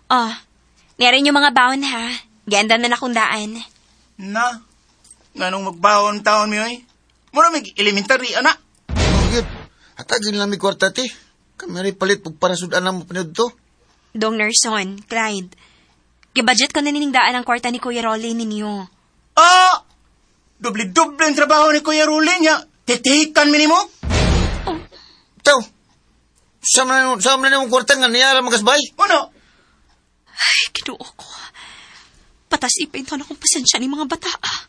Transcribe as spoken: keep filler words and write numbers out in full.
Oh, niyarin yung mga baon ha. Ganda na akong daan. Na, nganong magbawon taon mi oy? Mura mig elementary, anak. Bakit? Hatagin lang mi kwarta ti. Kami rin palit pag para sudan na mo pinod to. Dong Nerson, Clyde. Gibudget ko na niningdaan ang kwarta ni Kuya Rolly ninyo. Ah! Doble-doble ang trabaho ni Kuya Rolly niya. Titihikan minimo? Oh. Ito. Sama na, sama na yung kwarta nga niyara magasbay. Ano? Ay, kinuo ko. Patas ipinto na kong pasensya ni mga bata.